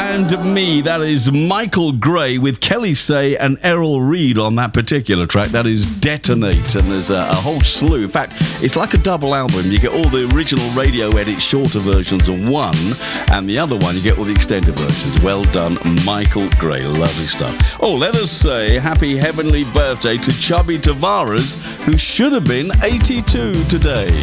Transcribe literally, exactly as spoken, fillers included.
and Me. That is Michael Gray with Kelly Say and Errol Reed on that particular track. That is Detonate, and there's a, a whole slew. In fact, it's like a double album. You get all the original radio edits, shorter versions of one, and the other one you get all the extended versions. Well done, Michael Gray. Lovely stuff. Oh, let us say happy heavenly birthday to Chubby Tavares, who should have been eighty-two today.